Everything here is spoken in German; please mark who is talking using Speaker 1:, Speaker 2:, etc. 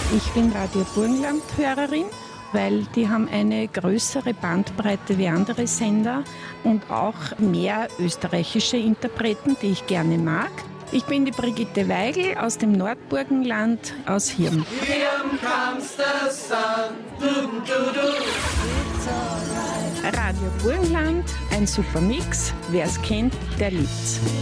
Speaker 1: Ich bin Radio Burgenland-Hörerin, weil die haben eine größere Bandbreite wie andere Sender und auch mehr österreichische Interpreten, die ich gerne mag. Ich bin die Brigitte Weigl aus dem Nordburgenland aus Hirn.
Speaker 2: Here comes the sun. Du, du, du.
Speaker 1: Radio Burgenland, ein super Mix. Wer es kennt, der liebt's.